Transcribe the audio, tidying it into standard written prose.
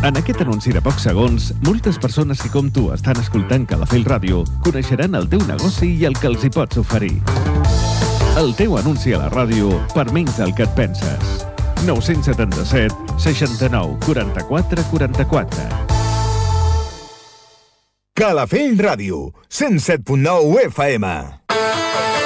En aquest anunci de pocs segons, moltes persones que com tu estan escoltant Calafell Ràdio coneixeran el teu negoci i el que els hi pots oferir. El teu anunci a la ràdio per menys del que et penses. 977 69 44 44. Calafell Ràdio, 107.9 FM.